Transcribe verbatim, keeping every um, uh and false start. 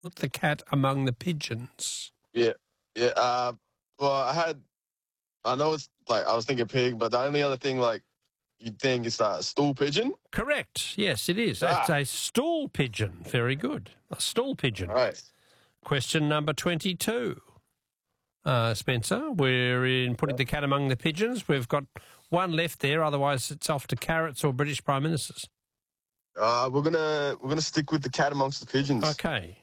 Put the cat among the pigeons. Yeah, yeah. Uh, well, I had, I know it's like, I was thinking pig, but the only other thing, like, you'd think is a stool pigeon. Correct. Yes, it is. Ah. It's a stool pigeon. Very good. A stool pigeon. All right. Question number twenty-two. Uh, Spencer, we're in putting the cat among the pigeons. We've got one left there. Otherwise, it's off to carrots or British Prime Ministers. Uh, we're gonna we're gonna stick with the cat amongst the pigeons. Okay.